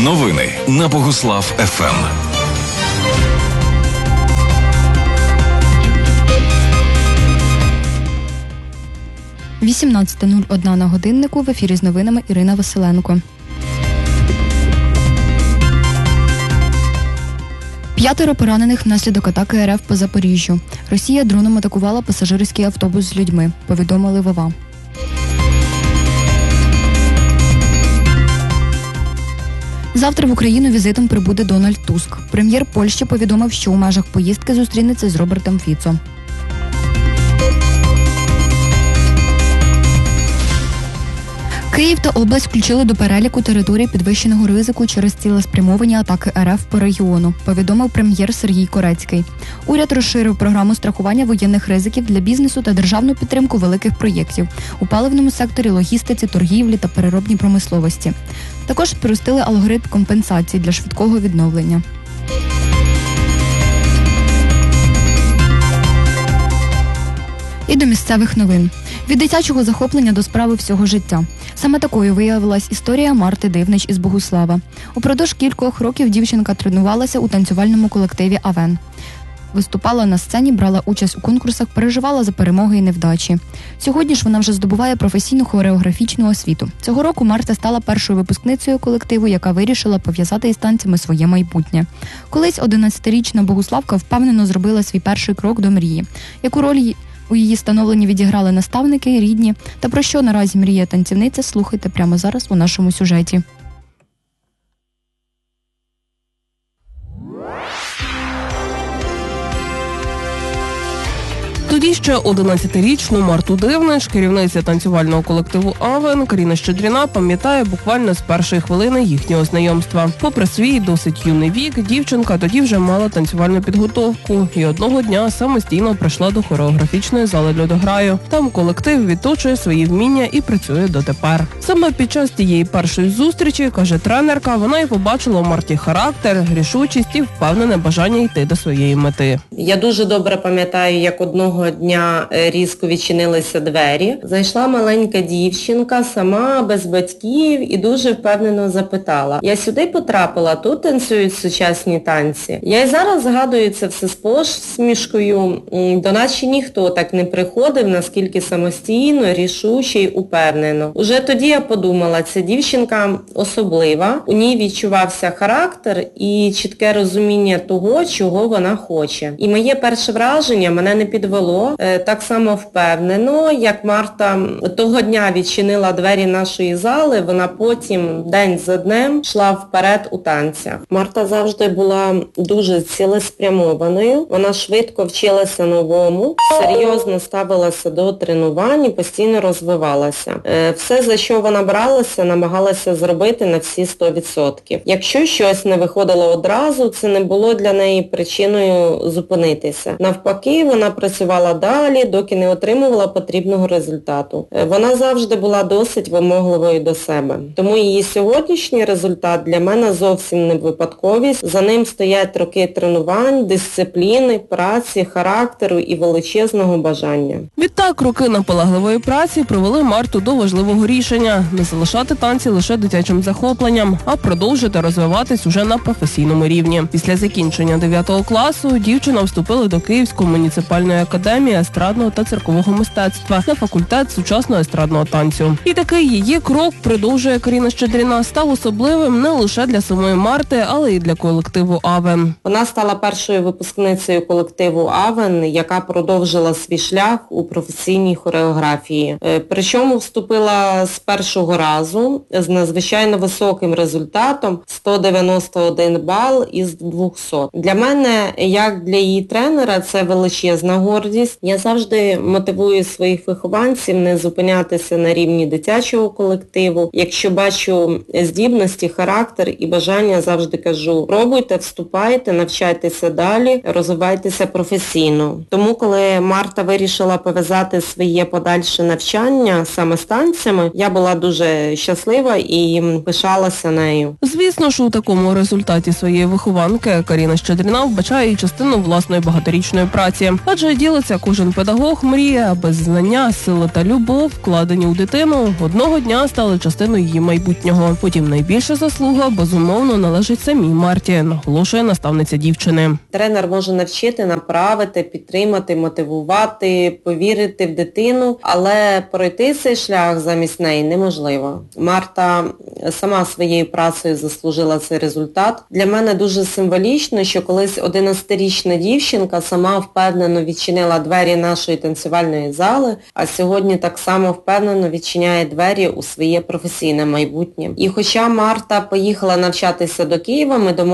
Новини на Богуслав ФМ. 18:01 на годиннику. В ефірі з новинами Ірина Василенко. 5 поранених внаслідок атаки РФ по Запоріжжю. Росія дроном атакувала пасажирський автобус з людьми, повідомили в ОВА. Завтра в Україну візитом прибуде Дональд Туск. Прем'єр Польщі повідомив, що у межах поїздки зустрінеться з Робертом Фіцо. Київ та область включили до переліку територій підвищеного ризику через цілеспрямовані атаки РФ по регіону, повідомив прем'єр Сергій Корецький. Уряд розширив програму страхування воєнних ризиків для бізнесу та державну підтримку великих проєктів у паливному секторі, логістиці, торгівлі та переробній промисловості. Також спростили алгоритм компенсацій для швидкого відновлення. І до місцевих новин. Від дитячого захоплення до справи всього життя. Саме такою виявилась історія Марти Дивнич із Богуслава. Упродовж кількох років дівчинка тренувалася у танцювальному колективі «Авен». Виступала на сцені, брала участь у конкурсах, переживала за перемоги і невдачі. Сьогодні ж вона вже здобуває професійну хореографічну освіту. Цього року Марта стала першою випускницею колективу, яка вирішила пов'язати із танцями своє майбутнє. Колись 11-річна Богуславка впевнено зробила свій перший крок до мрії. Яку роль у її становленні відіграли наставники, рідні, та про що наразі мріє танцівниця, слухайте прямо зараз у нашому сюжеті. Тоді ще 11-річну Марту Дивнич, керівниця танцювального колективу «Авен», Каріна Щедріна пам'ятає буквально з першої хвилини їхнього знайомства. Попри свій досить юний вік, дівчинка тоді вже мала танцювальну підготовку і одного дня самостійно прийшла до хореографічної зали «Льодограю». Там колектив відточує свої вміння і працює дотепер. Саме під час тієї першої зустрічі, каже тренерка, вона й побачила у Марті характер, рішучість і впевнене бажання йти до своєї мети. Я дуже добре пам'ятаю, як одного дня різко відчинилися двері. Зайшла маленька дівчинка, сама, без батьків, і дуже впевнено запитала: я сюди потрапила, тут танцюють сучасні танці. Я й зараз згадую це все з посмішкою. До нас ще ніхто так не приходив, наскільки самостійно, рішуче й упевнено. Уже тоді я подумала, ця дівчинка особлива, у ній відчувався характер і чітке розуміння того, чого вона хоче. І моє перше враження мене не підвело. Так само впевнено, як Марта того дня відчинила двері нашої зали, вона потім день за днем йшла вперед у танцях. Марта завжди була дуже цілеспрямованою, вона швидко вчилася новому, серйозно ставилася до тренувань і постійно розвивалася. Все, за що вона бралася, намагалася зробити на всі 100%. Якщо щось не виходило одразу, це не було для неї причиною зупинитися. Навпаки, вона працювала далі, доки не отримувала потрібного результату. Вона завжди була досить вимогливою до себе. Тому її сьогоднішній результат для мене зовсім не випадковість. За ним стоять роки тренувань, дисципліни, праці, характеру і величезного бажання. Відтак, роки наполегливої праці привели Марту до важливого рішення – не залишати танці лише дитячим захопленням, а продовжити розвиватись уже на професійному рівні. Після закінчення 9 класу дівчина вступила до Київської муніципальної академії естрадного та циркового мистецтва на факультет сучасного естрадного танцю. І такий її крок, продовжує Каріна Щедріна, став особливим не лише для самої Марти, але й для колективу «Авен». Вона стала першою випускницею колективу «Авен», яка продовжила свій шлях у професійній хореографії. Причому вступила з першого разу з надзвичайно високим результатом – 191 бал із 200. Для мене, як для її тренера, це величезна гордість. Я завжди мотивую своїх вихованців не зупинятися на рівні дитячого колективу. Якщо бачу здібності, характер і бажання, завжди кажу: пробуйте, вступайте, навчайтеся далі, розвивайтеся професійно. Тому, коли Марта вирішила пов'язати своє подальше навчання саме з танцями, я була дуже щаслива і пишалася нею. Звісно ж, у такому результаті своєї вихованки Каріна Щедріна вбачає і частину власної багаторічної праці. Адже ділиться кожен педагог мріє, аби знання, сила та любов, вкладені у дитину, одного дня стали частиною її майбутнього. Потім найбільша заслуга, безумовно, належить самій Марті, наголошує наставниця дівчини. Тренер може навчити, направити, підтримати, мотивувати, повірити в дитину, але пройти цей шлях замість неї неможливо. Марта сама своєю працею заслужила цей результат. Для мене дуже символічно, що колись 11-річна дівчинка сама впевнено відчинила двері нашої танцювальної зали, а сьогодні так само впевнено відчиняє двері у своє професійне майбутнє. І хоча Марта поїхала навчатися до Києва, ми домовилися